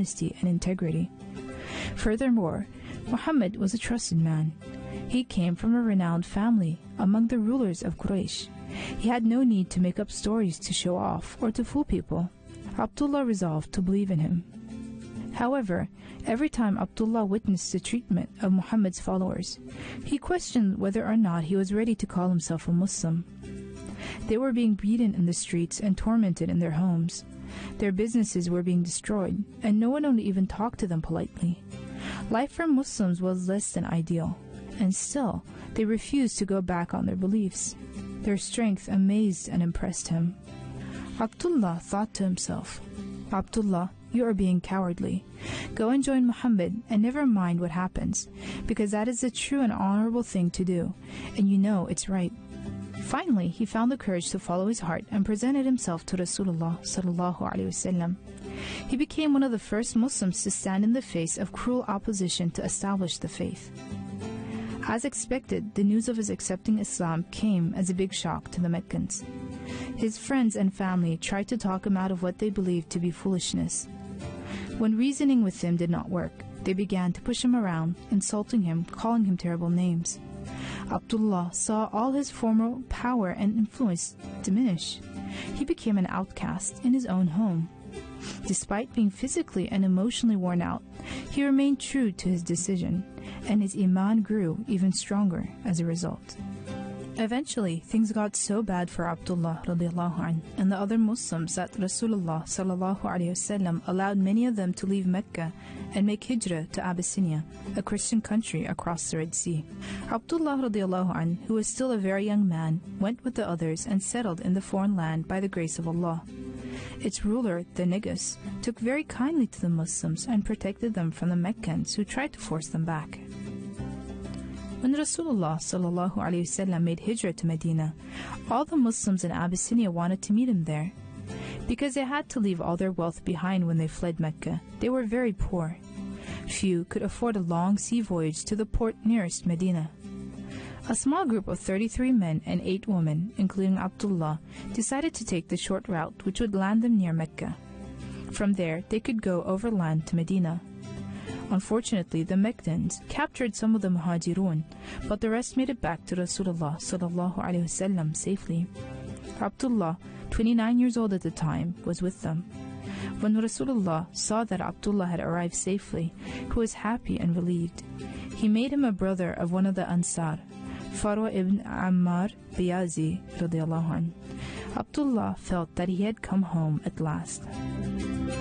honesty and integrity. Furthermore, Muhammad was a trusted man. He came from a renowned family among the rulers of Quraysh. He had no need to make up stories to show off or to fool people. Abdullah resolved to believe in him. However, every time Abdullah witnessed the treatment of Muhammad's followers, he questioned whether or not he was ready to call himself a Muslim. They were being beaten in the streets and tormented in their homes. Their businesses were being destroyed, and no one would even talk to them politely. Life for Muslims was less than ideal, and still, they refused to go back on their beliefs. Their strength amazed and impressed him. Abdullah thought to himself, "Abdullah, you are being cowardly. Go and join Muhammad and never mind what happens, because that is the true and honorable thing to do, and you know it's right." Finally, he found the courage to follow his heart and presented himself to Rasulullah sallallahu alaihi wasallam. He became one of the first Muslims to stand in the face of cruel opposition to establish the faith. As expected, the news of his accepting Islam came as a big shock to the Meccans. His friends and family tried to talk him out of what they believed to be foolishness. When reasoning with him did not work, they began to push him around, insulting him, calling him terrible names. Abdullah saw all his former power and influence diminish. He became an outcast in his own home. Despite being physically and emotionally worn out, he remained true to his decision, and his iman grew even stronger as a result. Eventually, things got so bad for Abdullah radiallahu anh and the other Muslims that Rasulullah sallallahu alaihi wasallam allowed many of them to leave Mecca and make hijrah to Abyssinia, a Christian country across the Red Sea. Abdullah radiallahu anh, who was still a very young man, went with the others and settled in the foreign land by the grace of Allah. Its ruler, the Negus, took very kindly to the Muslims and protected them from the Meccans who tried to force them back. When Rasulullah sallallahu alaihi wasallam made hijrah to Medina, all the Muslims in Abyssinia wanted to meet him there. Because they had to leave all their wealth behind when they fled Mecca, they were very poor. Few could afford a long sea voyage to the port nearest Medina. A small group of 33 men and 8 women, including Abdullah, decided to take the short route which would land them near Mecca. From there, they could go overland to Medina. Unfortunately, the Meccans captured some of the Muhajirun, but the rest made it back to Rasulullah sallallahu alaihi wasallam safely. Abdullah, 29 years old at the time, was with them. When Rasulullah saw that Abdullah had arrived safely, he was happy and relieved. He made him a brother of one of the Ansar, Farwa ibn Ammar Biyazi radiallahu anh. Abdullah felt that he had come home at last.